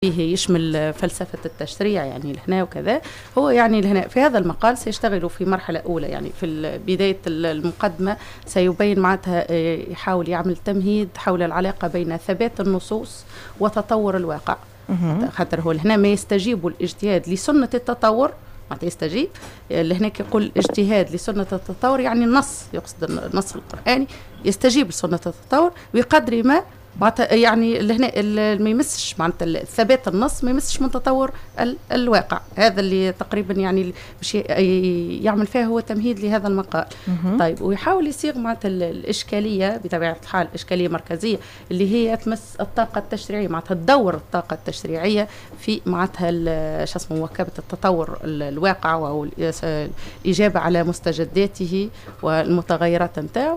فيه يشمل فلسفة التشريع يعني لهنا وكذا. هو يعني لهنا في هذا المقال سيشتغل في مرحلة أولى، يعني في بداية المقدمة سيبين معناتها يحاول يعمل تمهيد حول العلاقة بين ثبات النصوص وتطور الواقع. خاطر هو لهنا ما يستجيب الاجتهاد لسنة التطور، معناتها يستجيب لهناك يقول اجتهاد لسنة التطور، يعني النص يقصد النص القرآني يستجيب لسنة التطور بقدر ما معناتها يعني لهنا ما يمسش معناتها ثبات النص ما يمسش من تطور الواقع. هذا اللي تقريبا يعني باش يعمل فيه هو تمهيد لهذا المقال. طيب ويحاول يصيغ معناتها الاشكاليه بطبيعه الحال اشكاليه مركزيه اللي هي تمس الطاقه التشريعيه، معناتها تدور الطاقه التشريعيه في معناتها شو اسمه مواكبه التطور الواقع او الاجابه على مستجداته والمتغيرات نتاعو.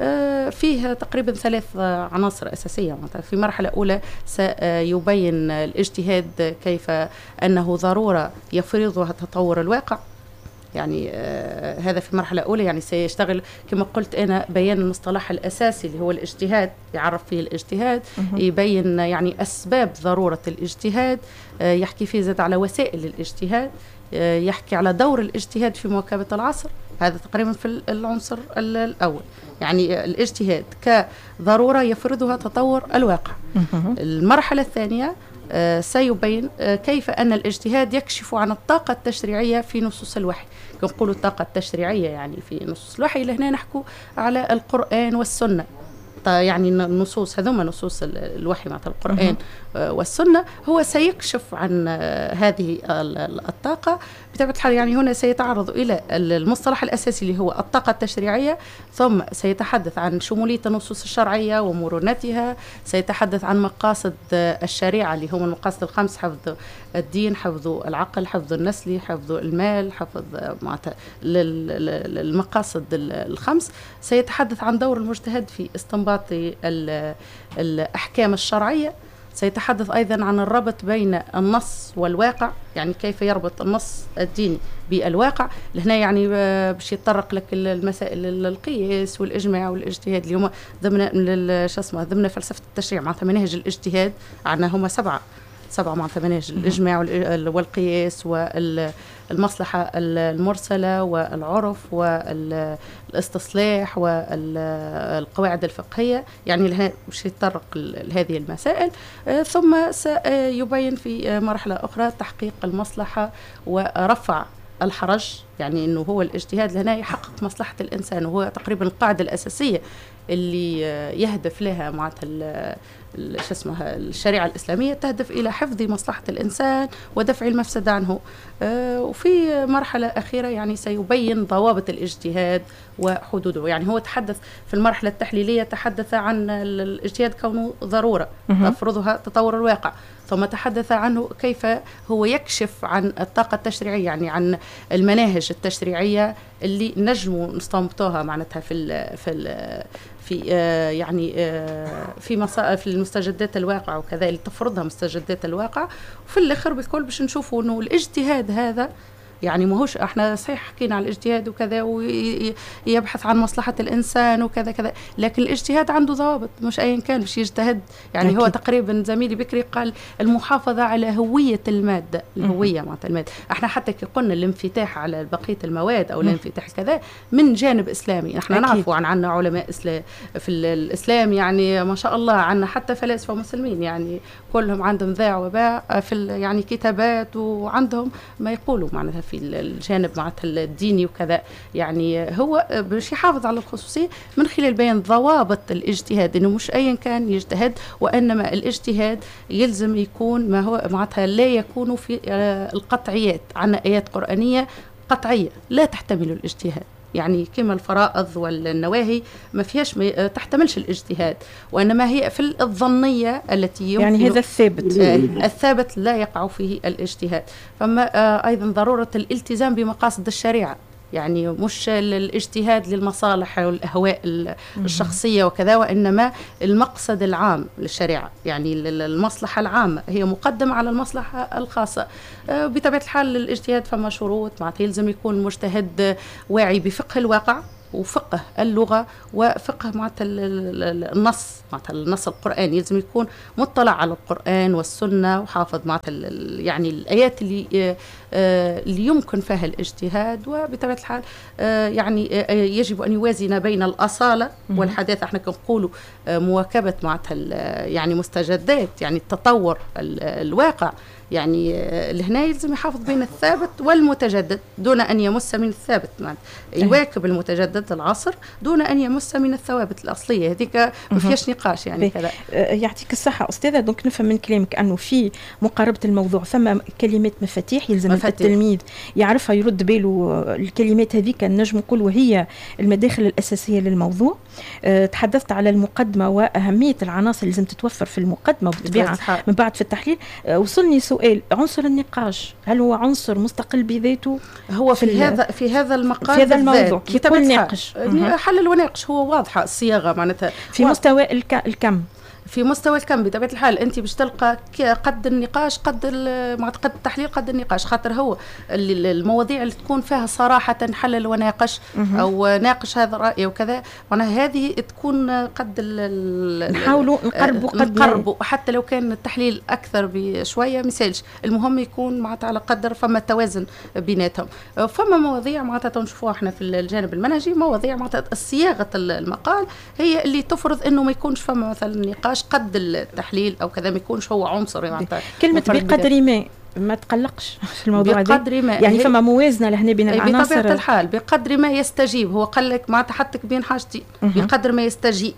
فيه تقريبا 3 عناصر أساسية. في المرحلة الأولى سيبين الاجتهاد كيف أنه ضرورة يفرضها تطور الواقع، يعني هذا في المرحلة الأولى. يعني سيشتغل كما قلت أنا بيان المصطلح الأساسي اللي هو الاجتهاد، يعرف فيه الاجتهاد، يبين يعني أسباب ضرورة الاجتهاد، يحكي فيه زاد على وسائل الاجتهاد، يحكي على دور الاجتهاد في مواكبة العصر. هذا تقريبا في العنصر الأول، يعني الاجتهاد كضرورة يفرضها تطور الواقع. المرحلة الثانية سيبين كيف أن الاجتهاد يكشف عن الطاقة التشريعية في نصوص الوحي. نقول الطاقة التشريعية يعني في نصوص الوحي لهنا نحكو على القرآن والسنة، يعني النصوص هذوما نصوص الوحي مع القرآن والسنة. هو سيكشف عن هذه الطاقة بطبيعة الحال. يعني هنا سيتعرض إلى المصطلح الأساسي اللي هو الطاقة التشريعية، ثم سيتحدث عن شمولية النصوص الشرعية ومرونتها، سيتحدث عن مقاصد الشريعة اللي هم المقاصد ال5: حفظ الدين، حفظ العقل، حفظ النسل، حفظ المال، حفظ المقاصد ال5. سيتحدث عن دور المجتهد في استنباط الأحكام الشرعية. سيتحدث أيضا عن الربط بين النص والواقع، يعني كيف يربط النص الديني بالواقع. لهنا يعني باش يتطرق لك المسائل القياس والإجماع والاجتهاد اللي هما ضمن فلسفة التشريع. معناتها مناهج الاجتهاد عندنا هما 7 معناتها مناهج: الإجماع والقياس والمصلحة المرسلة والعرف والاستصلاح والقواعد الفقهية. يعني لها باش يتطرق لهذه المسائل. ثم سيبين في مرحلة أخرى تحقيق المصلحة ورفع الحرج، يعني أنه هو الاجتهاد لهنا يحقق مصلحة الإنسان، وهو تقريبا القاعدة الأساسية اللي يهدف لها معناتها الشريعة الإسلامية، تهدف إلى حفظ مصلحة الإنسان ودفع المفسدة عنه. وفي مرحلة أخيرة يعني سيبين ضوابط الاجتهاد وحدوده. يعني هو تحدث في المرحلة التحليلية، تحدث عن الاجتهاد كونه ضرورة تفرضها تطور الواقع، ثم تحدث عنه كيف هو يكشف عن الطاقة التشريعية، يعني عن المناهج التشريعية اللي نجموا نستنبطوها معناتها في المستجدات الواقع وكذا اللي تفرضها مستجدات الواقع. وفي الاخر بكل باش نشوفوا انه الاجتهاد هذا يعني ماهوش احنا صحيح حكينا على الاجتهاد وكذا ويبحث عن مصلحة الإنسان وكذا كذا، لكن الاجتهاد عنده ضوابط، مش أي كان باش يجتهد. يعني أكيد. هو تقريبا زميلي بكري قال المحافظة على هوية المادة، الهوية معناتها المادة. احنا حتى كي قلنا الانفتاح على بقية المواد أو الانفتاح كذا من جانب إسلامي. احنا نعرفوا عنا علماء في الإسلام يعني ما شاء الله، عنا حتى فلاسفة مسلمين يعني كلهم عندهم ذا وباع في يعني كتابات، وعندهم ما يقولوا معناتها في الجانب معناتها الديني وكذا. يعني هو باش يحافظ على الخصوصية من خلال بيان ضوابط الاجتهاد، انه مش ايا كان يجتهد، وانما الاجتهاد يلزم يكون ما هو معناتها لا يكون في القطعيات. عندنا ايات قرآنية قطعية لا تحتمل الاجتهاد، يعني كما الفرائض والنواهي ما فيهاش ما تحتملش الاجتهاد، وإنما هي في الظنية التي يمكن يعني هذا الثابت الثابت لا يقع فيه الاجتهاد. فما أيضا ضرورة الالتزام بمقاصد الشريعة، يعني مش الاجتهاد للمصالح والأهواء الشخصية وكذا، وإنما المقصد العام للشريعة، يعني المصلحة العامة هي مقدمة على المصلحة الخاصة. بطبيعة الحال الاجتهاد فما شروط، معناتها يلزم يكون مجتهد واعي بفقه الواقع، وفقه اللغة وفقه معناتها النص، معناتها النص القرآني يلزم يكون مطلع على القرآن والسنة وحافظ معناتها يعني الآيات اللي يمكن فيها الاجتهاد. وبطبيعة الحال يعني يجب أن يوازن بين الأصالة والحداثة. احنا كنقولوا مواكبة معناتها يعني مستجدات، يعني التطور الواقع، يعني لهنا يلزم يحافظ بين الثابت والمتجدد دون أن يمس من الثابت، يواكب المتجدد العصر دون أن يمس من الثوابت الأصلية. هذيك ما فيهاش نقاش يعني كذا. يعطيك الصحة أستاذة. دونك نفهم من كلامك أنه في مقاربة الموضوع ثم كلمات مفاتيح يلزم التلميذ يعرفها، يرد باله الكلمات هذيك نجم نقول وهي المداخل الأساسية للموضوع. تحدثت على المقدمة وأهمية العناصر اللي لازم تتوفر في المقدمة وبالطبيعة من بعد في التحليل. وصلني سؤال، عنصر النقاش هل هو عنصر مستقل بذاته؟ هو في هذا المقال، في هذا الموضوع كيف يكون ناقش حلل وناقش، هو واضحة الصياغة معناتها في مستوى الكم. في مستوى الكم بطبيعة الحال أنت باش تلقى قد النقاش قد التحليل قد النقاش، خاطر هو المواضيع اللي تكون فيها صراحة حلل وناقش أو ناقش هذا الرأي وكذا، معناها هذه تكون قد نحاولوا نقربوا حتى لو كان التحليل أكثر بشوية مثالش، المهم يكون معناتها على قدر فما توازن بيناتهم. فما مواضيع معناتها تنشوفوها احنا في الجانب المنهجي، مواضيع معناتها صياغة المقال هي اللي تفرض إنه ما يكونش فما مثلا نقاش قد التحليل او كذا، ما يكونش هو عنصر يعني كلمه بقدر ما تقلقش في الموضوع بقدر ما يعني فما موازنه لهنا بين العناصر بطبيعه الحال. بقدر ما يستجيب، هو قال لك معناتها حطك بين حاجتين، بقدر ما يستجيب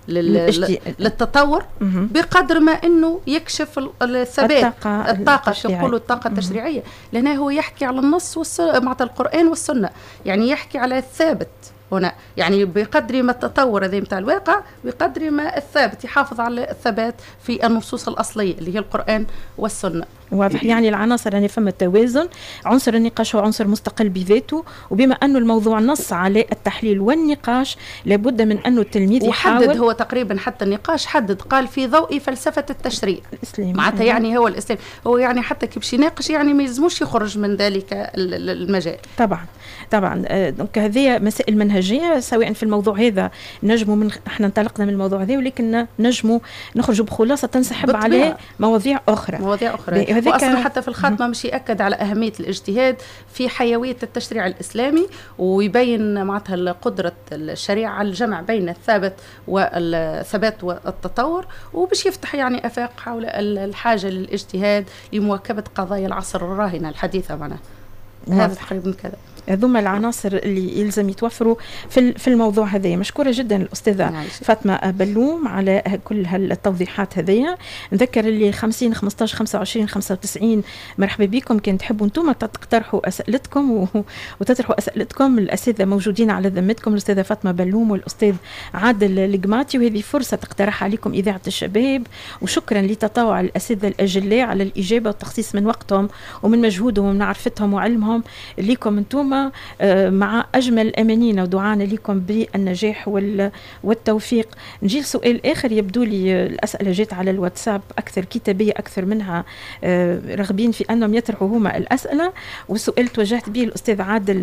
للتطور، بقدر ما انه يكشف الثبات الطاقه تقولوا الطاقه التشريعيه. لهنا هو يحكي على النص معناتها القرآن والسنه، يعني يحكي على الثابت هنا، يعني بقدر ما التطور هذا متاع الواقع بقدر ما الثابت يحافظ على الثبات في النصوص الأصلية اللي هي القرآن والسنة. واضح يعني العناصر يعني فما توازن. عنصر النقاش هو عنصر مستقل بذاته، وبما أنه الموضوع نص على التحليل والنقاش لابد من أنه التلميذ يحاول. هو تقريبا حتى النقاش حدد قال في ضوء فلسفة التشريع الإسلامي، معناتها يعني هو الإسلام هو يعني حتى كي باش يناقش يعني ما يلزموش يخرج من ذلك المجال. طبعا دونك هذه مسائل منهجية سواء في الموضوع هذا نجموا احنا انطلقنا من الموضوع هذا، ولكن نجموا نخرجوا بخلاصة تنسحب عليه مواضيع أخرى. وأصلا حتى في الخاتمة مش يأكد على أهمية الاجتهاد في حيوية التشريع الإسلامي، ويبين معناتها قدرة الشريعة على الجمع بين الثابت والثبات والتطور، وباش يفتح يعني آفاق حول الحاجة للاجتهاد لمواكبة قضايا العصر الراهنة الحديثة معنا. هذا تقريبا كذا. هذوما العناصر اللي يلزم يتوفروا في الموضوع هذا. مشكورة جدا الأستاذة فاطمة بلوم على كل هالتوضيحات هذه. نذكر اللي 50 15 25 95 مرحبا بكم. كان تحبوا انتم تقترحوا أسئلتكم وتطرحوا أسئلتكم، الأساتذة موجودين على ذمتكم، الأستاذة فاطمة بلوم والأستاذ عادل القماتي، وهذه فرصة تقترح عليكم إذاعة الشباب. وشكرا لتطاوع الأساتذة الأجلاء على الإجابة والتخصيص من وقتهم ومن مجهودهم ومن معرفتهم وعلمهم ليكم انتم، مع أجمل أمانينا ودعانا لكم بالنجاح والتوفيق. نجي لسؤال آخر، يبدو لي الأسئلة جات على الواتساب أكثر كتابية أكثر منها رغبين في أنهم يطرحوا هما الأسئلة، والسؤال توجهت به الأستاذ عادل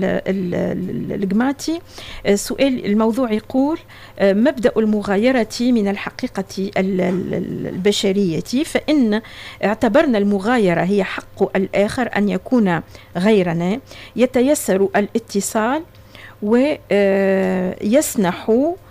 القماتي. سؤال الموضوع يقول: مبدأ المغايرة من الحقيقة البشرية، فإن اعتبرنا المغايرة هي حق الآخر أن يكون غيرنا، يتيسر الاتصال ويسنح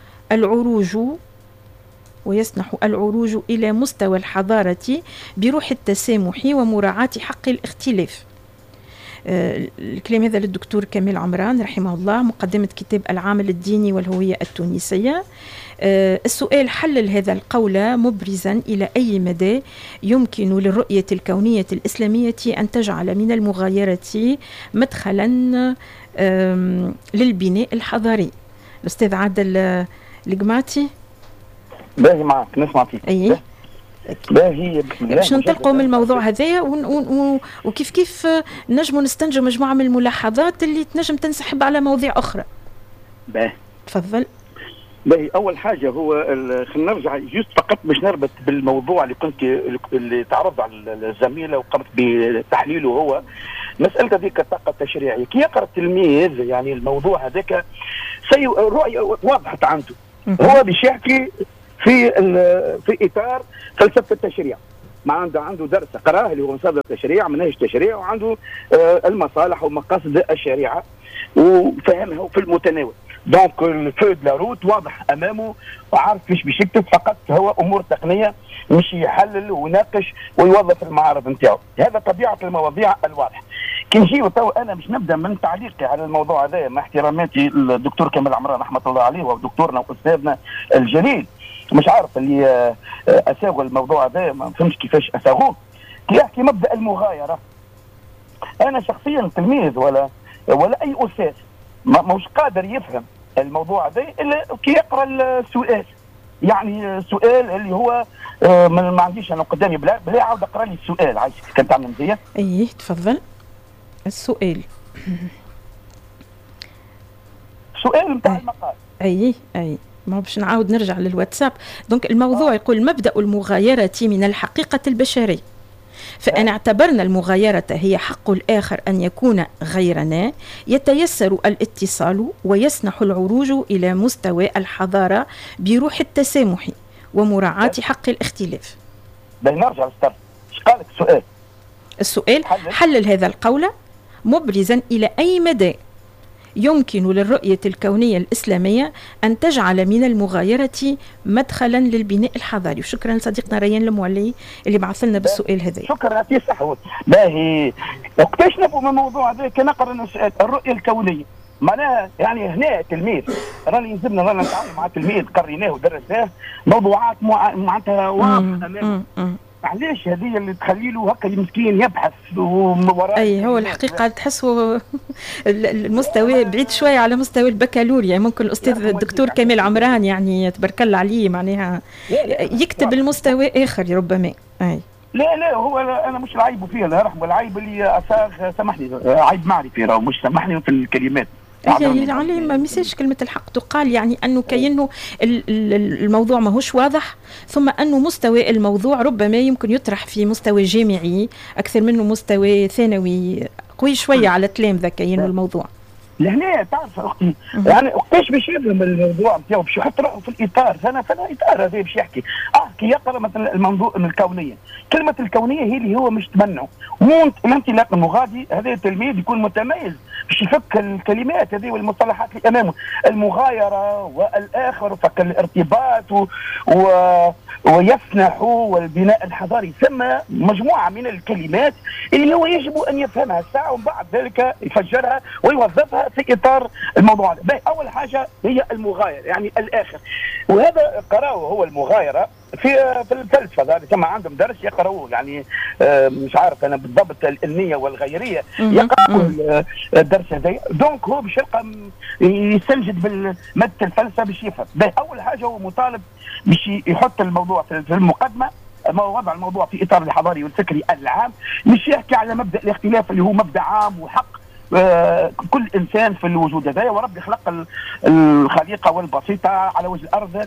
العروج إلى مستوى الحضارة بروح التسامح ومراعاة حق الاختلاف. الكلام هذا للدكتور كمال عمران رحمه الله، مقدمة كتاب العامل الديني والهوية التونسية. السؤال: حلل هذا القول مبرزا إلى أي مدى يمكن للرؤية الكونية الإسلامية أن تجعل من المغايرة مدخلا للبناء الحضاري. الأستاذ عادل القماتي. باهي معك نسمع فيك. أي باهي باش ننطلقوا من الموضوع هذايا وكيف كيف نجموا نستنتجوا مجموعة من الملاحظات اللي تنجم تنسحب على مواضيع أخرى. باهي تفضل. باهي اول حاجه هو خلينا نرجع جست فقط باش نربط بالموضوع اللي تعرض على الزميله وقمت بتحليله، هو مساله هذيك الطاقه التشريعيه. كي يقرا التلميذ يعني الموضوع هذاك رؤيه وضحت عنده، هو باش يحكي في اطار فلسفه التشريع. ما عنده درس قراه اللي هو مصادر التشريع، مناهج التشريع، وعنده المصالح ومقاصد الشريعه وفهمها في المتناول. دونك الفو دو لا روت واضح امامه وعارف فيش باش يكتب، فقط هو امور تقنيه مش يحلل ويناقش ويوظف المعارض نتاعو. هذا طبيعه المواضيع الواضحه. كي نجيو تو انا باش نبدا من تعليقي على الموضوع هذا، مع احتراماتي للدكتور كمال عمران رحمه الله عليه ودكتورنا واستاذنا الجليل، مش عارف اللي اساغوا الموضوع هذا، ما فهمش كيفاش اساغوه. كي يحكي مبدا المغايره، انا شخصيا تلميذ ولا اي استاذ مش قادر يفهم الموضوع هذا الا كي يقرا السؤال. يعني السؤال اللي هو ما عنديش انا قدامي، بلا عاود اقرا لي السؤال. عايش كان تعمل مزيه؟ ايه تفضل. السؤال نتاع المقال. اي ما باش نعاود نرجع للواتساب. دونك الموضوع يقول مبدأ المغايرة من الحقيقة البشرية، فإن اعتبرنا المغايرة هي حق الآخر أن يكون غيرنا، يتيسر الاتصال ويسنح العروج إلى مستوى الحضارة بروح التسامح ومراعاة حق الاختلاف. نرجع للستر. ايش قالك السؤال حلل هذا القول مبرزا إلى أي مدى يمكن للرؤية الكونية الإسلامية أن تجعل من المغايرة مدخلا للبناء الحضاري. وشكرا لصديقنا ريان المولي اللي بعث لنا بالسؤال هذا. شكرا في صحوة. باهي وقتاش نبغوا من الموضوع هذا كنقرا الرؤية الكونية، معناها يعني هنا تلميذ راني يلزمنا نتعامل مع تلميذ قريناه ودرسناه موضوعات معناتها واضحة أمامه. علاش هذه اللي تخلي له هكا المسكين يبحث وراء؟ اي هو الحقيقه تحسوا المستوى بعيد شويه على مستوى البكالوريا. يعني ممكن الاستاذ الدكتور كمال عمران يعني تبارك الله عليه معناها يكتب المستوى اخر ربما. اي لا هو انا مش العيب فيه، لا رحمه العيب اللي اساغ سامحني، عيب معرفي راهو مش سامحني في الكلمات. يعني ما مساش كلمة الحق تقال، يعني أنه كأنه الموضوع ماهوش واضح، ثم أنه مستوى الموضوع ربما يمكن يطرح في مستوى جامعي أكثر منه مستوى ثانوي قوي شوية على تلامذة كأنه الموضوع. لهنا تعرف اختي يعني وقتاش باش يفهم الموضوع نتاعو باش يحط روحه في الاطار. فانا الاطار هذا باش يحكي كي يقرا مثلا المنظور من الكونيه. كلمه الكونيه هي اللي هو مش تمنعه الانطلاق المغادي. هذا التلميذ يكون متميز باش يفك الكلمات هذه والمصطلحات اللي امامه، المغايره والاخر وفك الارتباط ويسنح والبناء الحضاري. ثم مجموعه من الكلمات اللي هو يجب ان يفهمها الساعه ومن بعد ذلك يفجرها ويوظفها في اطار الموضوع هذا. اول حاجه هي المغايره يعني الاخر، وهذا قراوه هو المغايره في الفلسفه. كما عندهم درس يقراوه يعني مش عارف انا بالضبط النيه والغيريه يقراوا الدرس هذا. دونك هو باش يلقى يستنجد بالماده الفلسفه باش يفهم. اول حاجه هو مطالب باش يحط الموضوع في المقدمه، وضع الموضوع في اطار الحضاري والفكري العام، مش يحكي على مبدا الاختلاف اللي هو مبدا عام وحق كل انسان في الوجود هذا، وربي خلق الخليقه والبسيطه على وجه الارض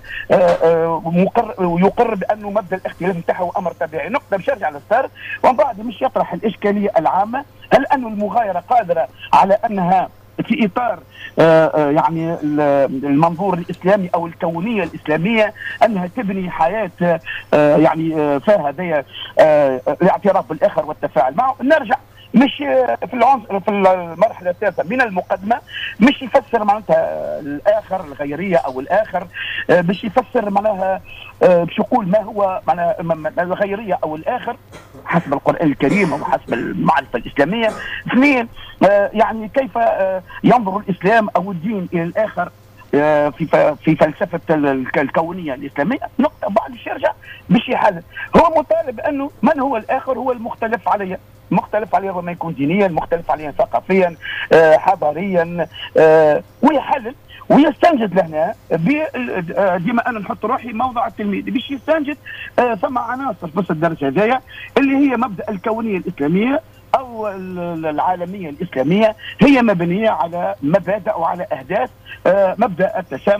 ويقر بانه مبدا الاختلاف نتاعه امر طبيعي. نقطه باش يرجع للسر ومن بعد مش يطرح الاشكاليه العامه. هل ان المغايره قادره على انها في اطار يعني المنظور الاسلامي او الكونيه الاسلاميه انها تبني حياه يعني فيها هذه الاعتراف بالاخر والتفاعل معه؟ نرجع مش في المرحله الثالثه من المقدمه مش يفسر معناتها الاخر الغيريه او الاخر، باش يفسر معناها باش يقول ما هو معناها الغيريه او الاخر حسب القران الكريم او حسب المعرفه الاسلاميه. اثنين يعني كيف ينظر الاسلام او الدين الى الاخر في فلسفه الكونيه الاسلاميه. نقطه بعد باش يرجع باش يحلل. هو مطالب انه من هو الاخر هو المختلف عليه، مختلف عليه ربما يكون دينيا، مختلف عليه ثقافيا حضاريا، ويحلل ويستنجد لهنا ديما انا نحط روحي موضع التلميذ باش يستنجد ثم عناصر بس الدرس هذايا اللي هي مبدا الكونيه الاسلاميه او العالميه الاسلاميه، هي مبنيه على مبادئ وعلى اهداف. مبدا التسامح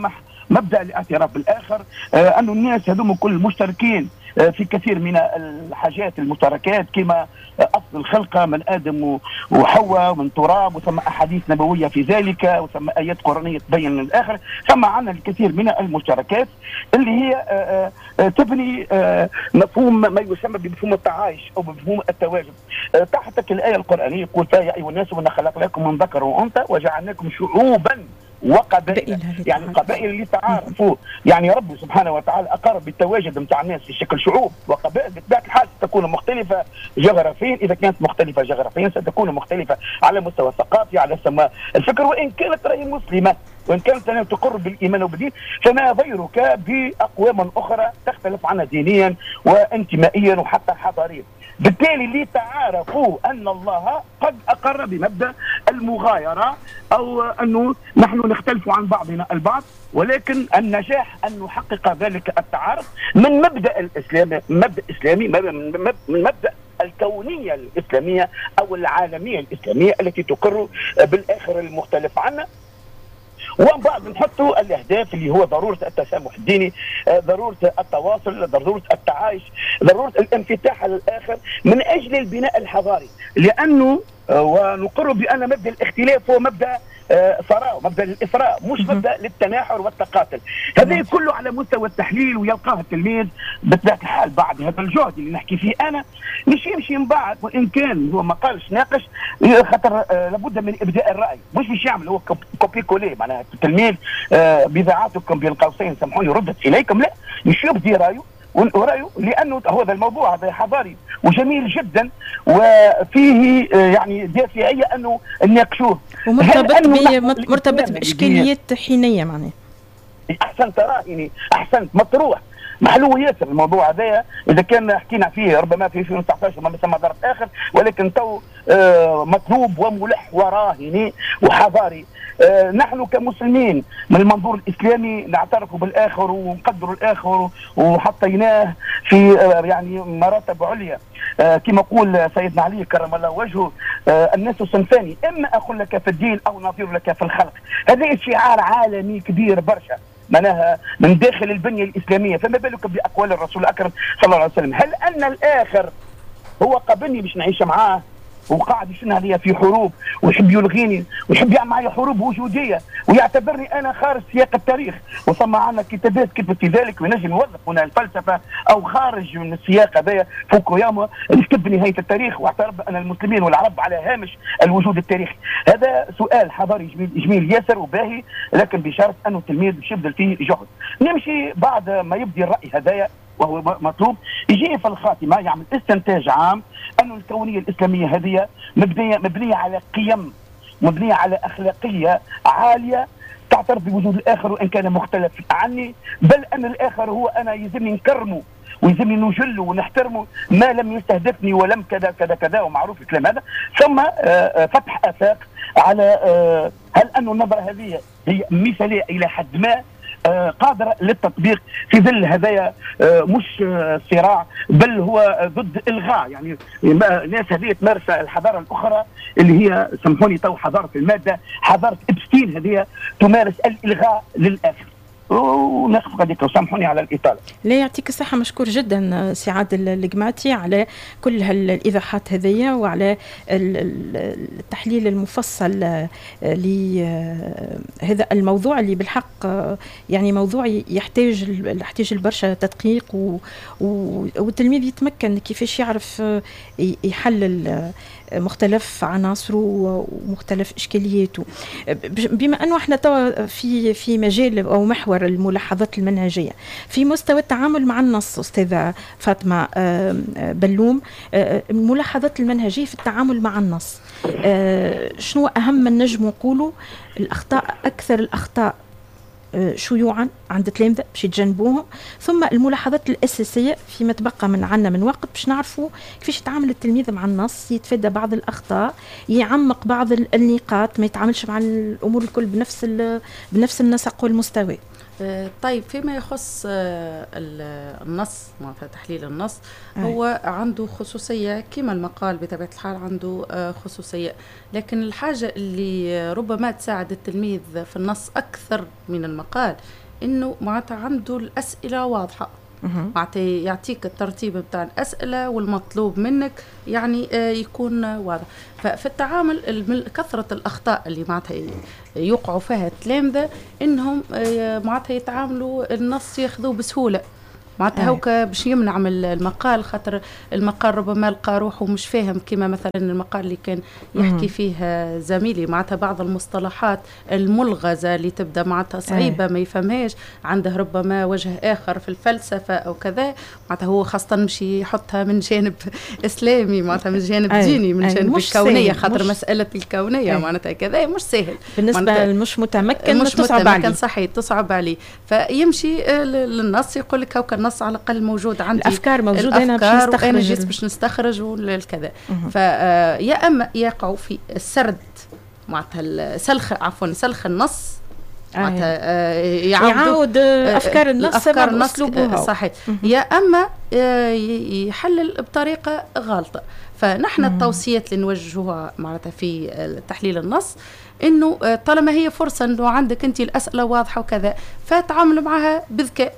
مبدا الاعتراف بالاخر، انه الناس هذوم كل مشتركين في كثير من الحاجات المشتركات، كما اصل الخلقه من ادم وحواء ومن تراب، وثم احاديث نبويه في ذلك، وثم ايات قرانيه تبين الاخر. ثم عندنا الكثير من المشتركات اللي هي تبني مفهوم ما يسمى بمفهوم التعايش او بمفهوم التواجد. تحتك الايه القرانيه يقول فيها يا ايها الناس انا خلقناكم من ذكر وانثى وجعلناكم شعوبا وقبائل، يعني قبائل لتعارفوا. يعني ربي سبحانه وتعالى اقر بالتواجد نتاع الناس في شكل شعوب وقبائل، بطبيعه الحال ستكون مختلفه جغرافيا. اذا كانت مختلفه جغرافيا ستكون مختلفه على مستوى الثقافي، على مستوى الفكر. وان كانت راهي مسلمه، وان كانت تقر بالايمان وبالدين، فما ضيرك باقوام اخرى تختلف عنها دينيا وانتمائيا وحتى حضاريا. بالتالي لتعارفوا ان الله قد اقر بمبدا المغايره، او انه نحن نختلف عن بعضنا البعض، ولكن النجاح ان نحقق ذلك التعارف من مبدا الاسلام، مبدا اسلامي، من مبدا الكونيه الاسلاميه او العالميه الاسلاميه التي تقر بالاخر المختلف عنا. ومن بعد نحطوا الاهداف اللي هو ضروره التسامح الديني، ضروره التواصل، ضروره التعايش، ضروره الانفتاح على الاخر من اجل البناء الحضاري. لانه ونقر بان مبدا الاختلاف هو مبدا ثراء، مبدا الاثراء، مش مبدا للتناحر والتقاتل. هذا كله على مستوى التحليل، ويلقاه التلميذ بطبيعه الحال بعد هذا الجهد اللي نحكي فيه انا مش يمشي من بعد. وان كان هو ما قالش ناقش، خاطر لابد من ابداء الراي، مش يعمل هو كوبي كولي. معناها التلميذ بضاعتكم بين قوسين سامحوني ردت اليكم، لا، مش يبدي رايه ورأيه، لانه هذا الموضوع هذا حضاري وجميل جدا وفيه يعني دافعيه انه نناقشوه، مرتبط باشكاليات حينيه. معناه احسنت راهني، احسنت مطروح محلو ياسر الموضوع هذايا. اذا كان حكينا فيه ربما في 2019 ما مسمى ظرف اخر، ولكن تو مطلوب وملح وراهني وحضاري. نحن كمسلمين من المنظور الاسلامي نعترف بالاخر ونقدر الاخر وحطيناه في يعني مراتب عليا. كما يقول سيدنا علي كرم الله وجهه الناس صنفان، اما اخ لك في الدين او نظير لك في الخلق. هذا شعار عالمي كبير برشا معناها من داخل البنيه الاسلاميه، فما بالك باقوال الرسول الاكرم صلى الله عليه وسلم. هل ان الاخر هو قابلني باش نعيش معاه وقاعد يشن عليا في حروب ويحب يلغيني ويحب يعمل معي حروب وجوديه ويعتبرني انا خارج سياق التاريخ؟ وثم عندنا كتابات كتبت في ذلك، ونجم يوظف هنا الفلسفه او خارج من السياق هذايا. فوكوياما اللي كتب نهايه التاريخ واعترف بان المسلمين والعرب على هامش الوجود التاريخي. هذا سؤال حضاري جميل ياسر وباهي، لكن بشرط انه التلميذ باش يبذل فيه جهد. نمشي بعد ما يبدي الراي هذايا وهو مطلوب، يجي في الخاتمه يعمل استنتاج عام انه الكونيه الاسلاميه هذه مبنيه على قيم، مبنيه على اخلاقيه عاليه تعترف بوجود الاخر وان كان مختلف عني، بل ان الاخر هو انا يلزمني نكرمه ويلزمني نجله ونحترمه ما لم يستهدفني ولم كذا كذا كذا، ومعروف الكلام هذا. ثم فتح افاق على هل ان النظره هذه هي مثاليه الى حد ما قادرة للتطبيق في ظل هذايا مش صراع، بل هو ضد إلغاء. يعني الناس هذه تمارس الحضارة الأخرى اللي هي سامحوني تو حضارة المادة، حضارة إبستين هذه تمارس الإلغاء للآخر. ونقف غاديك وسامحوني على الإطالة. لا يعطيك الصحة، مشكور جدا سي عادل القماتي على كل هالإيضاحات هذية وعلى التحليل المفصل لهذا الموضوع اللي بالحق يعني موضوع يحتاج البرشا تدقيق والتلميذ يتمكن كيفاش يعرف يحلل مختلف عناصره ومختلف اشكالياته. بما انه احنا توا في مجال او محور الملاحظات المنهجيه في مستوى التعامل مع النص، استاذه فاطمه بلوم، الملاحظات المنهجيه في التعامل مع النص شنو اهم ما نجم نقولوا الاخطاء، اكثر الاخطاء شيوعا عند التلامذة باش يتجنبوهم، ثم الملاحظات الأساسية فيما تبقى من عنا من وقت باش نعرفوا كيفاش يتعامل التلميذ مع النص، يتفادى بعض الأخطاء، يعمق بعض النقاط، ما يتعاملش مع الأمور الكل بنفس النسق والمستوى. طيب فيما يخص النص، تحليل النص هو عنده خصوصية كما المقال بطبيعة الحال عنده خصوصية، لكن الحاجة اللي ربما تساعد التلميذ في النص أكثر من المقال انه معناتها عنده الاسئله واضحه، معناتها يعطيك الترتيب بتاع الاسئله والمطلوب منك يعني يكون واضح. ففي التعامل كثره الاخطاء اللي معناتها يوقعوا فيها التلامذه انهم معناتها يتعاملوا النص ياخذوه بسهوله، معناتها هوكا باش يمنع من المقال، خاطر المقال ربما لقى روحه مش فاهم، كما مثلا المقال اللي كان يحكي فيه زميلي معناتها بعض المصطلحات الملغزة اللي تبدا معناتها صعيبة ما يفهمهاش، عنده ربما وجه آخر في الفلسفة أو كذا، معناتها هو خاصة مش يحطها من جانب إسلامي، معناتها من جانب ديني، من جانب الكونية، خاطر مسألة الكونية معناتها كذا مش سهل بالنسبة للمش متمكن، مش تصعب عليه، صحيح تصعب عليه، فيمشي للنص يقول لك هوكا النص على الأقل موجود عندي، الأفكار موجودة، أنا باش نستخرج والكذا. فيا أما يقعوا في السرد معناتها سلخ النص، معناتها يعاود أفكار النص صحيح، يا أما يحلل بطريقة غلطة. فنحن التوصيات اللي نوجهوها معناتها في تحليل النص إنه طالما هي فرصة إنه عندك أنت الأسئلة واضحة وكذا، فتعامل معها بذكاء.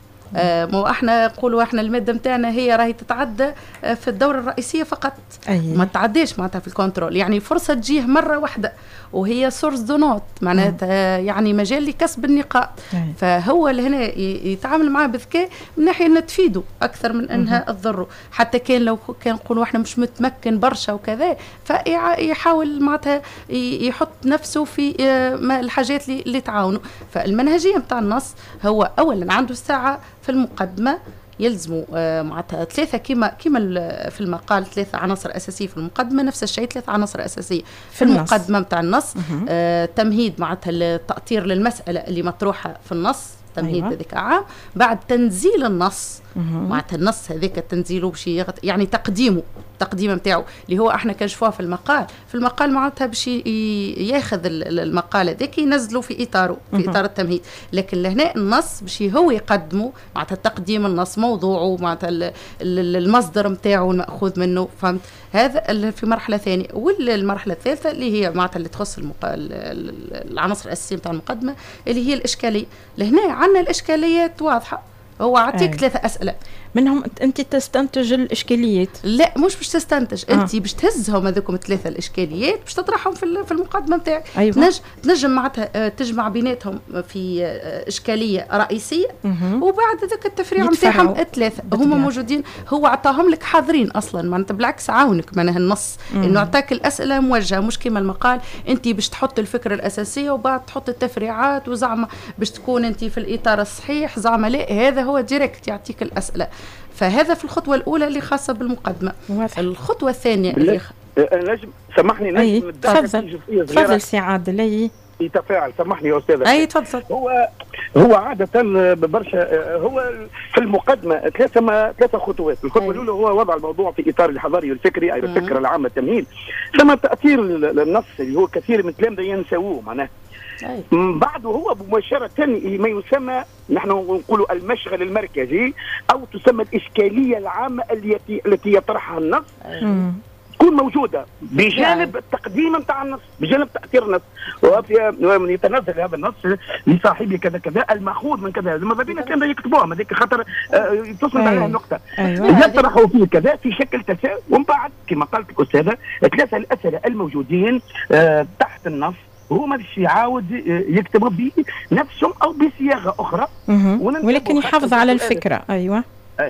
مو احنا نقولوا احنا الماده نتاعنا هي راهي تتعدى في الدوره الرئيسيه فقط، ما تعديش معناتها في الكنترول، يعني فرصه تجيه مره واحده وهي سورس دو نوت، معناتها يعني مجال لكسب النقاط. فهو اللي هنا يتعامل معاه بذكاء من ناحيه انها تفيده اكثر من انها تضره، حتى كان لو كان نقولوا احنا مش متمكن برشا وكذا، فيحاول معناتها يحط نفسه في الحاجات اللي تعاونه. فالمنهجيه نتاع النص هو اولا عنده ساعه في المقدمة، يلزموا معناتها ثلاثة كما في المقال 3 عناصر أساسية في المقدمة، نفس الشيء 3 عناصر أساسية في المقدمة متاع النص. تمهيد معناتها التأطير للمسألة اللي مطروحة في النص، تمهيد هذاك عام. بعد تنزيل النص معناتها النص هذاك تنزيله باش يعني تقديم نتاعو اللي هو احنا كنشوفوه في المقال معناتها باش ياخذ المقال هذاك ينزله في اطاره، في اطار التمهيد. لكن لهنا النص باش هو يقدمه معناتها تقديم النص، موضوعه معناتها المصدر نتاعو الماخوذ منه، فهمت؟ هذا في مرحله ثانيه. والمرحله الثالثه اللي هي معناتها اللي تخص العناصر الاساسيه نتاع المقدمه اللي هي الاشكاليه. لهنا عندنا الاشكاليات واضحه، هو عطيك 3 أسئلة منهم أنت تستنتج الإشكاليات. لا مش باش تستنتج، أنت باش تهزهم هذوكم 3 الإشكاليات باش تطرحهم في المقدمة نتاعك. تنجم معناتها تجمع بيناتهم في إشكالية رئيسية، وبعد ذاك التفريع نتاعهم 3 هما موجودين، هو عطاهم لك حاضرين أصلا، معناتها بالعكس عاونك معناها النص إنه عطاك الأسئلة موجهة، مش كما المقال أنت باش تحط الفكرة الأساسية وبعد تحط التفريعات وزعما باش تكون أنت في الإطار الصحيح، زعما لا، هذا هو ديريكت يعطيك الأسئلة. فهذا في الخطوة الأولى اللي خاصة بالمقدمة. الخطوة الثانية اللي نجم سامحني نجم تفضل سي عادل. أي يتفاعل، سامحني يا أستاذ. أي تفضل. هو عادة برشا هو في المقدمة 3 خطوات. الخطوة الأولى هو وضع الموضوع في إطار الحضاري والفكري، أي الفكرة العامة التمهيد، ثم تأثير النص اللي هو كثير من التلامذة ينسووه معناه. بعده هو مباشرة ما يسمى نحن نقول المشغل المركزي، أو تسمى الإشكالية العامة التي يطرحها النص، تكون موجودة بجانب التقديم نتاع النص، بجانب تأثير النص، ويتنزل هذا النص لصاحبه كذا كذا المأخوذ من كذا. ماذا بينا كان يكتبوها هذيك خاطر تصل عليها النقطة، يطرحوا فيه كذا في شكل تساؤل، ومن بعد كما قالت الأستاذة 3 الأسئلة الموجودين تحت النص هو ما باش يعاود يكتب بنفسهم او بصياغه اخرى، ولكن يحافظ على الفكره. ايوه.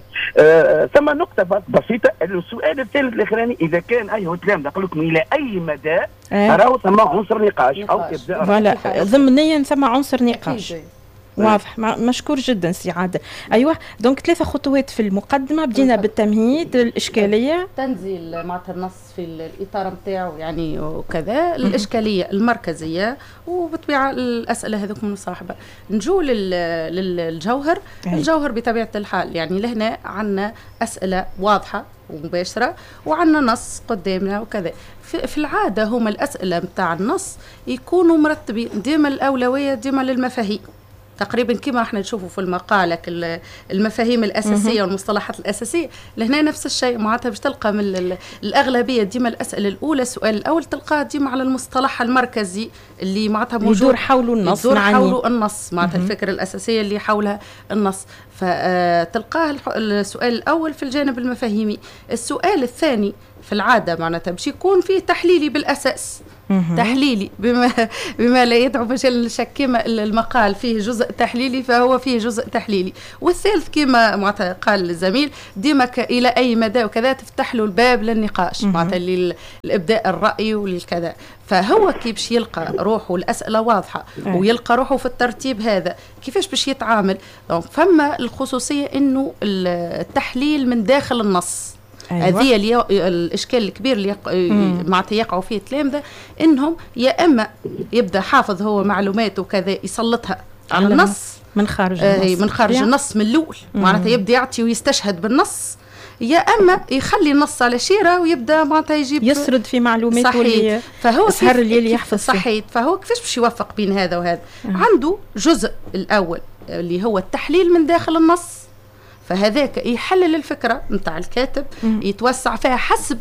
ثم نقطه بسيطه، السؤال الثالث الاخراني اذا كان ايها التلامذه قال لكم الى اي مدى راهو ثم عنصر نقاش او ابداء فوالا ضمنيا ثم عنصر نقاش. واضح، مشكور جدا سي عادل. ايوه، دونك 3 خطوات في المقدمه، بدينا بالتمهيد، الاشكاليه، تنزيل معناتها النص في الاطار نتاعو يعني وكذا، الاشكاليه المركزيه، وبطبيعه الاسئله هذوك من صاحبه. نجو للجوهر. الجوهر بطبيعه الحال يعني لهنا عندنا اسئله واضحه ومباشره، وعندنا نص قدامنا وكذا. في العاده هما الاسئله نتاع النص يكونوا مرتبين، ديما الاولويه ديما للمفاهيم، تقريبا كما احنا نشوفوا في المقالة المفاهيم الأساسية والمصطلحات الأساسية، لهنا نفس الشيء معناتها باش تلقى من الأغلبية ديما الأسئلة الأولى السؤال الأول تلقاه ديما على المصطلح المركزي اللي معناتها موجود يدور حول النص، يدور حول النص معناتها الفكرة الأساسية اللي حولها النص، فتلقاه السؤال الأول في الجانب المفاهيمي. السؤال الثاني في العادة معناتها باش يكون فيه تحليلي بالأساس، تحليلي بما لا يدعو مجال للشك. كما المقال فيه جزء تحليلي فهو فيه جزء تحليلي. والثالث كما معناتها قال الزميل ديما إلى أي مدى وكذا تفتح له الباب للنقاش معناتها للإبداء الرأي وللكذا. فهو كي باش يلقى روحه الأسئلة واضحة ويلقى روحه في الترتيب هذا كيفاش باش يتعامل. فما الخصوصية إنه التحليل من داخل النص. هذه الإشكال الكبير اللي معناتها يقعوا فيه التلامذة، إنهم يا إما يبدأ حافظ هو معلومات وكذا يسلطها على النص من خارج النص، من خارج النص من الأول معناتها يبدأ يعطي ويستشهد بالنص، يا اما يخلي النص على شيره ويبدا معناتها يجيب يسرد في معلومات صحيح. فهو سهر اللي يحفظ صحيح. فهو كيفاش باش يوفق بين هذا وهذا؟ عنده جزء الاول اللي هو التحليل من داخل النص، فهذاك يحلل الفكره نتاع الكاتب يتوسع فيها حسب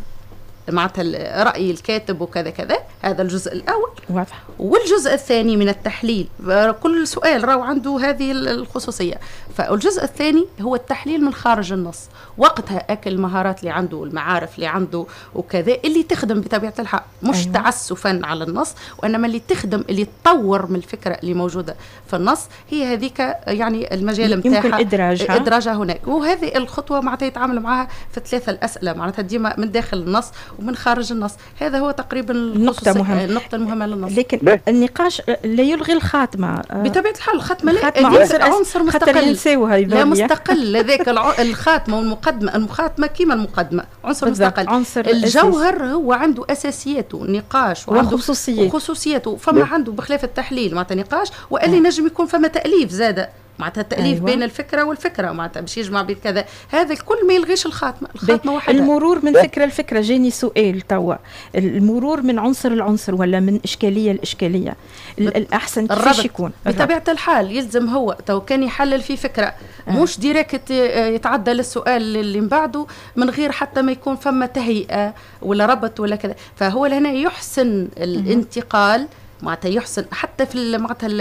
معناتها رأي الكاتب وكذا كذا. هذا الجزء الأول واضح. والجزء الثاني من التحليل كل سؤال راهو عنده هذه الخصوصية. فالجزء الثاني هو التحليل من خارج النص، وقتها أكل المهارات اللي عنده والمعارف اللي عنده وكذا اللي تخدم بطبيعة الحال مش تعسفا على النص، وإنما اللي تخدم اللي تطور من الفكرة اللي موجودة في النص. هي هذيك يعني المجال متاعها إدراجها هناك. وهذه الخطوة معناتها يتعامل معها في 3 الأسئلة معناتها ديما من داخل النص ومن خارج النص. هذا هو تقريبا النقطة المهمة للنص. لكن النقاش لا يلغي الخاتمة بطبيعة الحال. الخاتمة عنصر مستقل، لا مستقل هذاك الخاتمة والمقدمة. المخاتمة كيما المقدمة عنصر مستقل. الجوهر هو عنده أساسياته نقاش وعنده خصوصياته. فما عنده بخلاف التحليل معناتها نقاش، وقال نجم يكون فما تأليف زادة معناتها التأليف بين الفكرة والفكرة معناتها باش يجمع بين كذا. هذا الكل ما يلغيش الخاتمة وحدها. المرور من فكرة لفكرة. جاني سؤال توا، المرور من عنصر لعنصر ولا من إشكالية لإشكالية الأحسن كيفاش يكون؟ بطبيعة الحال يلزم هو تو كان يحلل في فكرة مش ديريكت يتعدى للسؤال اللي من بعده من غير حتى ما يكون فما تهيئة ولا ربط ولا كذا. فهو لهنا يحسن الانتقال معناتها يحسن حتى في معناتها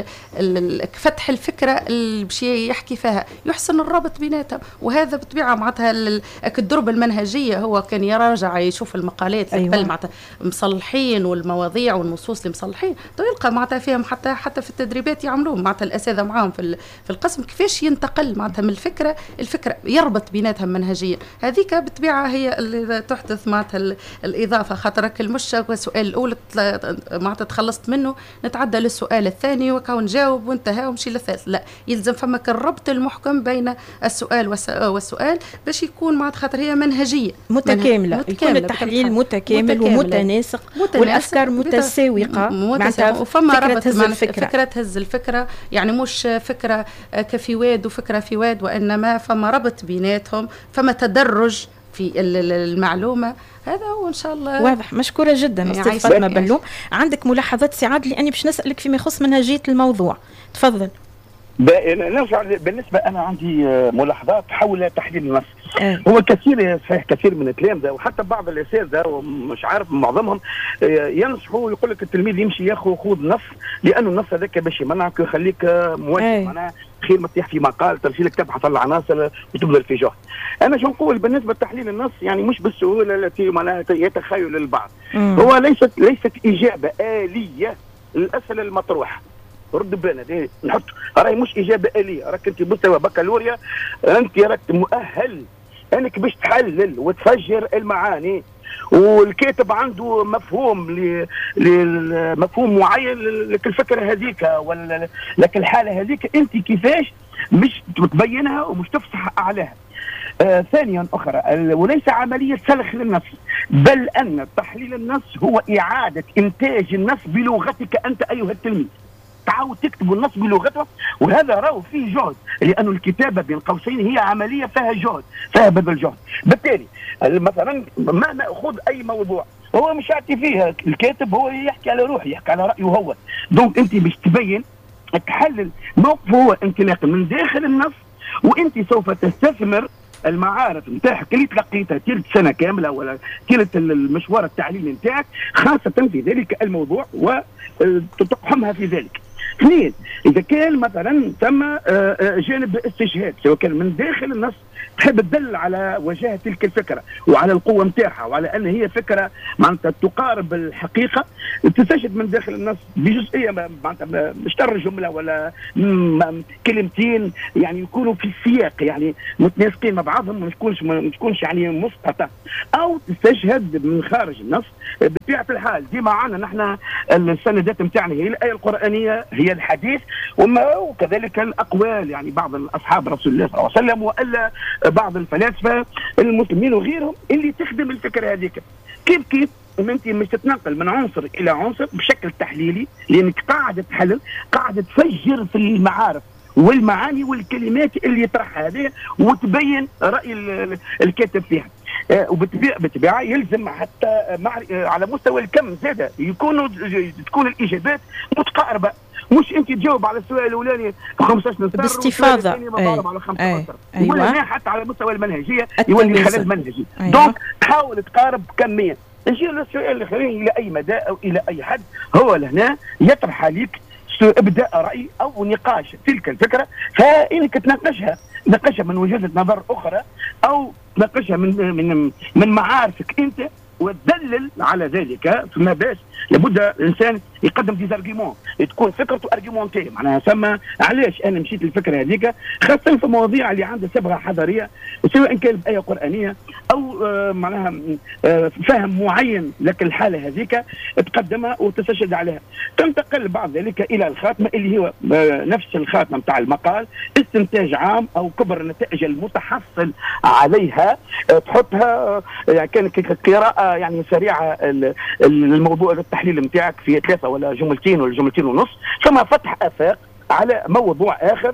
فتح الفكره اللي باش يحكي فيها، يحسن الرابط بيناتهم. وهذا بطبيعه معناتها الدرب المنهجيه هو كان يراجع يشوف المقالات اللي معناتها مصلحين والمواضيع والنصوص اللي مصلحين، تو يلقى معناتها فيهم حتى في التدريبات يعملوهم معناتها الاساتذه معاهم في القسم كيفاش ينتقل معناتها من الفكره يربط بيناتهم منهجيا. هذيك بطبيعه هي اللي تحدث معناتها الاضافه. خاطرك المش السؤال الاول معناتها تخلصت منه نتعدى للسؤال الثاني وكون نجاوب وانتهى ومشي للثالث. لا، يلزم فمك الربط المحكم بين السؤال والسؤال باش يكون مع خاطر هي منهجيه متكامله. يكون التحليل متكامل ومتناسق والافكار متساوقه معناتها وفما ربط فكره تهز الفكره، يعني مش فكره كفواد وفكره فواد، وانما فما ربط بيناتهم، فما تدرج في المعلومة. هذا هو إن شاء الله واضح. مشكورة جدا أستاذ فاطمة بلوم. عندك ملاحظات سعاد لأني باش نسألك فيما يخص منهجية الموضوع، تفضل. نرجع بالنسبة أنا عندي ملاحظات حول تحليل النص. هو كثير من التلامذة وحتى بعض الأساتذة ومش عارف معظمهم ينصحوا يقول لك التلميذ يمشي ياخذ نص، لأنه النص هذاك باش يمنعك ويخليك مواجه معناه خير ما تطيح في مقال ترسلك تبحث على العناصر وتبذل في جهد. أنا شو نقول بالنسبة لتحليل النص، يعني مش بالسهولة التي معناها يتخيل البعض. هو ليست إجابة آلية للأسئلة المطروحة. رد بالنا نحط راهي مش اجابه اليه، راك انت مستوى بكالوريا، انت راك مؤهل انك باش تحلل وتفجر المعاني، والكاتب عنده مفهوم معين لك الفكره هذيك ولا لك الحاله هذيك، انت كيفاش مش تبينها ومش تفصح اعلاها. ثانيا اخرى، وليس عمليه سلخ للنص، بل ان تحليل النص هو اعاده انتاج النص بلغتك انت ايها التلميذ. تعاود تكتب النص بلغته، وهذا راهو فيه جهد، لأنه الكتابة بين قوسين هي عملية فيها جهد، فيها بذل جهد. بالتالي مثلا ما نأخذ أي موضوع هو مش يعطي فيها الكاتب، هو يحكي على روحه، يحكي على رأيه هو. دونك أنت باش تبين تحلل موقف هو انطلاقا من داخل النص، وانت سوف تستثمر المعارف نتاعك اللي تلقيتها طيله سنه كامله ولا طيله المشوار التعليمي نتاعك خاصه في ذلك الموضوع وتقحمها في ذلك. اثنين، اذا كان مثلا ثم جانب استشهاد سواء كان من داخل النص تحب تدل على وجاهه تلك الفكره وعلى القوه نتاعها وعلى ان هي فكره معناتها تقارب الحقيقه، تستشهد من داخل النص بجزئيه معناتها مش جمله ولا كلمتين يعني يكونوا في السياق يعني متناسقين مع بعضهم، ما تكونش يعني مسقطه، او تستشهد من خارج النص. بطبيعه الحال ديما عندنا نحن السندات نتاعنا هي الايه القرانيه هي الحديث وكذلك الاقوال يعني بعض اصحاب رسول الله صلى الله عليه وسلم والا بعض الفلاسفه المسلمين وغيرهم اللي تخدم الفكره هذيك. كيف انت مش تتنقل من عنصر الى عنصر بشكل تحليلي، لانك قاعده تحلل قاعده تفجر في المعارف والمعاني والكلمات اللي يطرحها هذه وتبين راي الكاتب فيها. وبالطبيعه يلزم حتى على مستوى الكم زاده تكون الاجابات متقاربه، مش انت تجاوب على السؤال الاولاني 15 نص باستفاضه على 5 نص ولا حتى على مستوى المنهجيه يولي خلال منهجي. دونك تحاول تقارب كميا. نجي للسؤال اللي خليه الى اي مدى او الى اي حد هو لهنا يطرح عليك ابداء راي او نقاش تلك الفكره، فانك تناقشها من وجهه نظر اخرى او تناقشها من معارفك انت وتدلل على ذلك. فما باش لابد الانسان يقدم ديزارجيمون تكون فكرته ارجيمونتي، معناها ثم علاش انا مشيت للفكره هذيك، خاصه في مواضيع اللي عندها صبغه حضاريه سواء كان بايه قرانيه او معناها فهم معين لك الحاله هذيك تقدمها وتستشهد عليها. تنتقل بعد ذلك الى الخاتمه اللي هو نفس الخاتمه نتاع المقال، استنتاج عام او كبر النتائج المتحصل عليها، تحطها يعني كان قراءه يعني سريعه الموضوع التحليل نتاعك في 3 ولا جملتين ولا جملتين ونص، ثم فتح افاق على موضوع اخر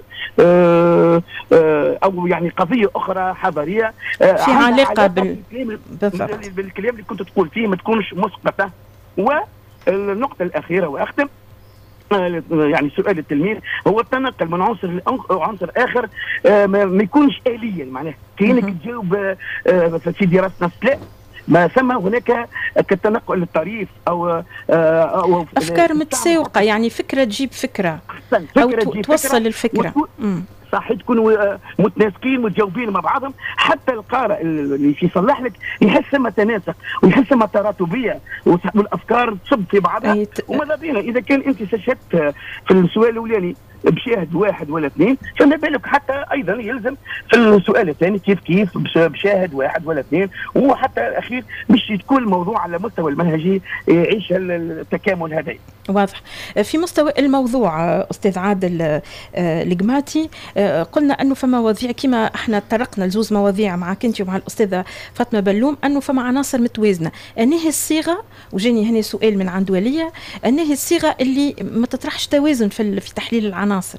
او يعني قضيه اخرى حضاريه في علاقه بالكلام اللي كنت تقول فيه ما تكونش مسقطه. والنقطه الاخيره واختم يعني سؤال التلميذ هو التنقل من عنصر لعنصر اخر ما يكونش آليا، معناه كأنك تجاوب في دراسه نص، لا ما ثم هناك كالتنقل الطريف او افكار متساوقه، يعني فكره تجيب فكره او توصل الفكره صح، تكونوا متناسقين متجاوبين مع بعضهم، حتى القارئ اللي يصلح لك يحس ثم تناسق ويحس ثم تراتبيه والافكار تصب في بعضها. وماذا بينا اذا كان انت استشهدت في السؤال الاولاني بشاهد 1 ولا 2، فما بالك حتى ايضا يلزم في السؤال الثاني كيف بشاهد 1 ولا 2، وحتى الاخير باش تكون الموضوع على مستوى المنهجي يعيش التكامل هذا. واضح. في مستوى الموضوع استاذ عادل القماتي، قلنا انه فما مواضيع كما احنا طرقنا لزوز مواضيع معك انت ومع الاستاذه فاطمه بلوم، انه فما عناصر متوازنه. انهي الصيغه، وجاني هنا سؤال من عند وليه، انهي الصيغه اللي ما تطرحش توازن في تحليل العناصر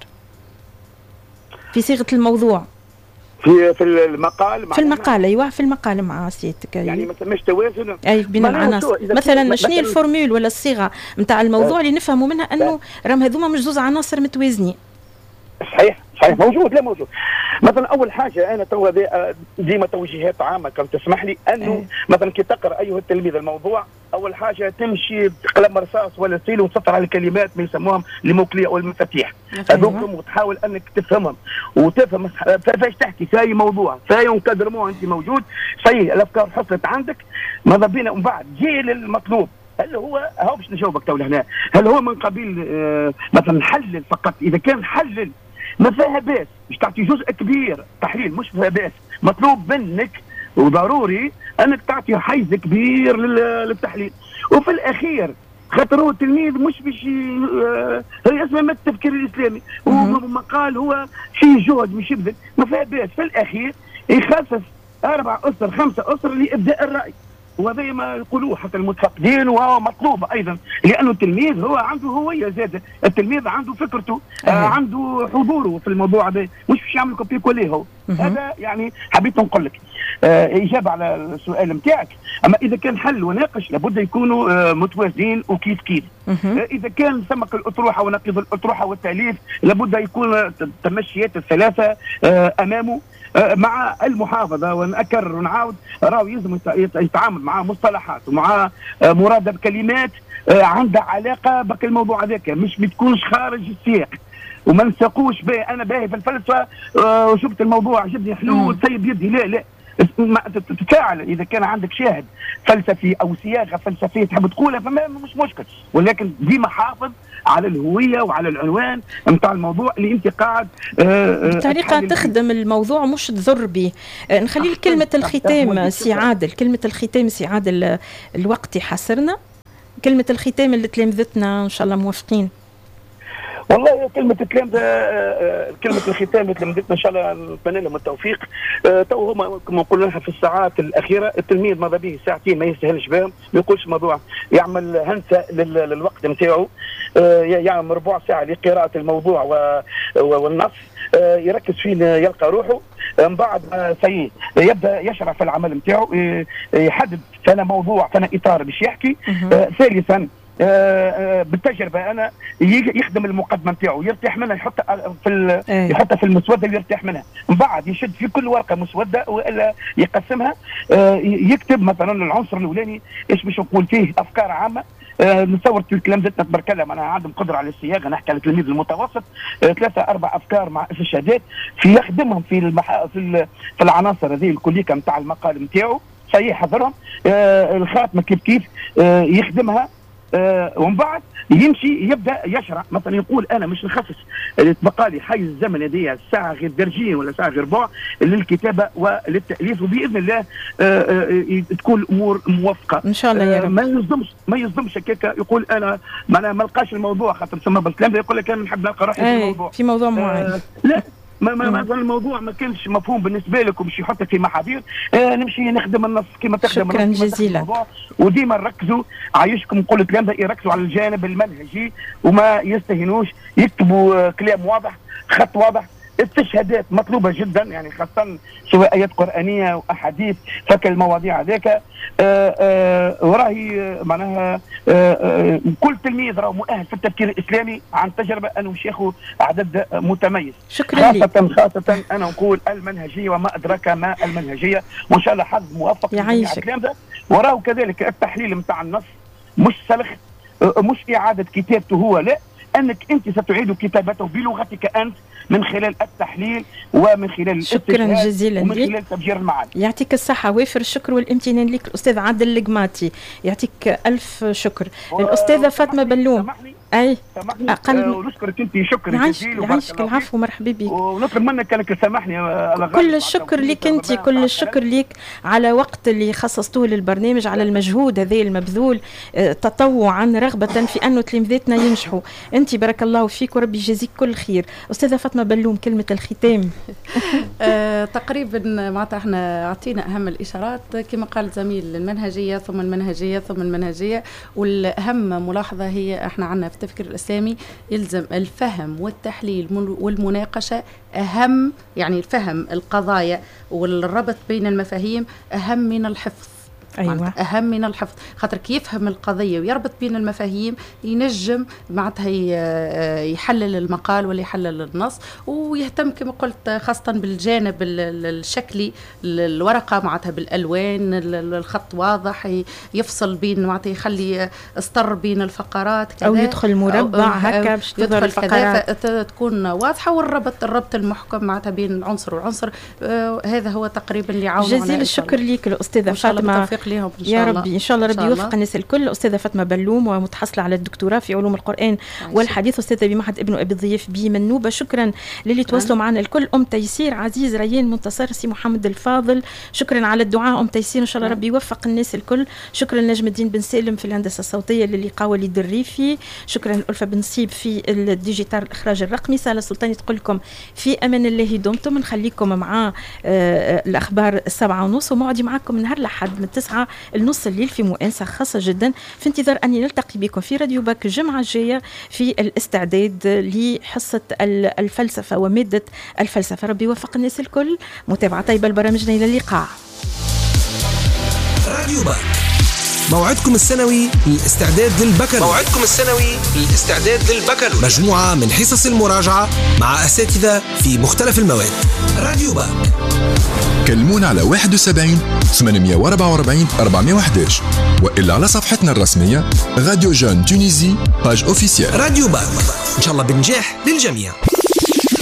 في صيغه الموضوع في المقال في المقال ايوه في المقال مع سيادتك يعني ما تمش توازن اي بين العناصر. مثلا شنو الفورمول ولا الصيغه نتاع الموضوع اللي نفهموا منها انه راهم هذوما مش زوز عناصر متوازنين؟ صحيح موجود، لا موجود. مثلا اول حاجه انا تو ديما توجيهات عامه كم تسمح لي انه مثلا كي تقرا ايها التلميذ الموضوع، اول حاجه تمشي قلم رصاص ولا ستيل وتسطر على الكلمات اللي يسموهم الموكليه او المفاتيح هذوك، وتحاول انك تفهمهم وتفهم فاش تحكي في اي موضوع في اي انكادرمون انت موجود. صحيح الافكار حصلت عندك، ماذا بينا ومن بعد جي للمطلوب. هل هو باش نجاوبك تو هنا، هل هو من قبيل مثلا حلل فقط؟ اذا كان حلل ما فيها باس، مش تعطي جزء كبير تحليل مش فيها باس، مطلوب منك وضروري انك تعطي حيز كبير للتحليل. وفي الاخير خاطر هو التلميذ مش باش هي اسمها التفكير الاسلامي، ومقال هو فيه جهد مش يبذل، ما فيها باس في الاخير يخصص 4 أسر 5 أسر لابداء الراي. وهذا ما يقولوه حتى المتفقدين، وهو مطلوب ايضا، لانه التلميذ هو عنده هويه زاده، التلميذ عنده فكرته، عنده حضوره في الموضوع هذا، مش باش يعمل كوبي كولي هو. هذا يعني حبيت نقول لك اجابه على السؤال نتاعك. اما اذا كان حل وناقش لابد يكونوا متوازنين وكيف كيف. اذا كان سمك الاطروحه ونقيض الاطروحه والتاليف لابد يكون التمشيات الثلاثه امامه مع المحافظه. ونأكرر ونعاود راهو يلزم يتعامل مع مصطلحات ومع مراده بكلمات عندها علاقه بك الموضوع هذاك، مش بتكونش خارج السياق وما نساقوش به. انا باهي في الفلسفه وشفت الموضوع عجبني حلو وتسيب يدي، لا تتفاعل. اذا كان عندك شاهد فلسفي او صياغه فلسفيه تحب تقولها فما مش مشكل، ولكن ديما حافظ على الهويه وعلى العنوان نتاع الموضوع اللي انت قاعد بطريقه تخدم الموضوع مش تضر به. نخلي كلمه الختام سي عادل، كلمه الختام سي عادل، الوقت يحسرنا. كلمه الختام اللي تلامذتنا ان شاء الله موافقين. والله كلمة الكلام ده، كلمة الختام اللي تلمذتنا ان شاء الله نتمنى لهم التوفيق. تو هما كما قلنا لها في الساعات الأخيرة، التلميذ ماذا به ساعتين ما يستاهلش بهم، ما يقولش موضوع، يعمل هنسة للوقت نتاعو، يعمل ربع ساعة لقراءة الموضوع والنص، يركز فيه يلقى روحه. من بعد سي يبدا يشرع في العمل نتاعو، يحدد فانا موضوع فانا اطار باش يحكي. ثالثا بالتجربه انا يخدم المقدمه نتاعو يرتاح منها، يحطها في المسوده اللي يرتاح منها. من بعد يشد في كل ورقه مسوده والا يقسمها، يكتب مثلا العنصر الاولاني ايش باش نقول فيه افكار عامه. نصور الكلام ذاتنا تبارك الله معناها عندهم قدره على الصياغه، نحكي على التلميذ المتوسط 3-4 افكار مع استشهادات في يخدمهم في العناصر هذه الكليكه نتاع المقال نتاعو، صحيح حضرهم. الخاتمه كيف يخدمها. ومن بعد يمشي يبدا يشرع، مثلا يقول انا مش نخصص تبقى لي حيز الزمن هذه ساعه غير درجين ولا ساعه غير ربع للكتابه وللتاليف، وباذن الله تكون الامور موفقه ان شاء الله يا رب. ما يصدمش هكاك يقول انا ما نلقاش الموضوع خاطر تسمى بالكلام ده، يقول لك انا نحب نلقى روحي في الموضوع، في موضوع معين. لا مثلا الموضوع ما كانش مفهوم بالنسبه لك ومش يحطك في محاذير، نمشي نخدم النص كما تخدم. شكرا جزيلا. وديما نركزوا، عايشكم نقول الكلام ده، يركزوا على الجانب المنهجي وما يستهينوش، يكتبوا كلام واضح، خط واضح. استشهادات مطلوبه جدا، يعني خاصه سواء ايات قرانيه واحاديث فك المواضيع هذاك. وراهي معناها كل تلميذ راه مؤهل في التفكير الاسلامي عن تجربه انه مش ياخذ عدد متميز. شكرا لك. خاصه انا نقول المنهجيه وما ادراك ما المنهجيه، وان شاء الله حظ موفق يعيشك. الكلام ده. وراه كذلك التحليل نتاع النص مش سلخ، مش اعاده كتابته هو، لا، انك انت ستعيد كتابته بلغتك انت من خلال التحليل ومن خلال شكرا جزيلا ومن خلال تفجير المعاني. يعطيك الصحة، وافر الشكر والامتنان لك الأستاذ عادل القماتي، يعطيك ألف شكر. الأستاذة فاطمة بلوم. أي أقل ونشكرك أنت شكرا جزيلا. يعيشك العفو، مرحبا بك. ونطلب منك انك تسامحني. كل الشكر لك أنت، كل الشكر لك على وقت اللي خصصتوه للبرنامج، على المجهود هذا المبذول تطوعا رغبة في أنه تلامذتنا ينجحوا. أنت بارك الله فيك وربي يجازيك كل خير. أستاذة فاطمة بلوم، كلمة الختام. تقريبا معناتها احنا عطينا أهم الإشارات كما قال زميل، المنهجية ثم المنهجية ثم المنهجية. والأهم ملاحظة هي احنا عندنا في التفكير الإسلامي يلزم الفهم والتحليل والمناقشة أهم، يعني الفهم القضايا والربط بين المفاهيم أهم من الحفظ. أيوة. أهم من الحفظ، خاطر كي يفهم القضية ويربط بين المفاهيم ينجم معناتها يحلل المقال ولا يحلل النص، ويهتم كما قلت خاصة بالجانب الشكلي، الورقة معناتها بالألوان، الخط واضح، يفصل بين معناتها يخلي اسطر بين الفقرات كذا، أو يدخل مربع هكا باش تظهر الفقرات تكون واضحة، والربط المحكم معناتها بين العنصر والعنصر. هذا هو تقريبا اللي عاوننا. جزيل الشكر ليك الأستاذة فاطمة ليهم إن شاء يا الله. ربي إن شاء الله ربي يوفق الناس الكل. أستاذة فاطمة بلوم ومتحصلة على الدكتوراه في علوم القرآن والحديث، أستاذة بمعهد ابن أبي الضيف بمنوبة. شكرا للي تواصلوا معنا الكل. أم تيسير، عزيز، ريان، منتصر، سي محمد الفاضل، شكرا على الدعاء أم تيسير، إن شاء الله ربي يوفق الناس الكل. شكرا لنجم الدين بن سالم في الهندسة الصوتية، للقاء وليد الريفي، شكرا لألفة بن نصيب في الديجيتال الإخراج الرقمي. سالة السلطاني تقول لكم في أمان الله دمتم. نخليكم مع الأخبار 7:30 وموعدي معكم نهار الأحد من 9 9 لنص الليل في مؤانسة خاصة جدا، في انتظار أني نلتقي بكم في راديو باك الجمعة الجاية في الاستعداد لحصة الفلسفة ومادة الفلسفة. ربي يوفق الناس الكل. متابعة طيبة لبرامجنا، إلى اللقاء. راديو باك، موعدكم السنوي للاستعداد للبكالوريا. مجموعة من حصص المراجعة مع أساتذة في مختلف المواد. راديو باك، كلمونا على 71 844 411 وإلا على صفحتنا الرسمية راديو جون تونيزي باج اوفيسيال. راديو باك، إن شاء الله بالنجاح للجميع.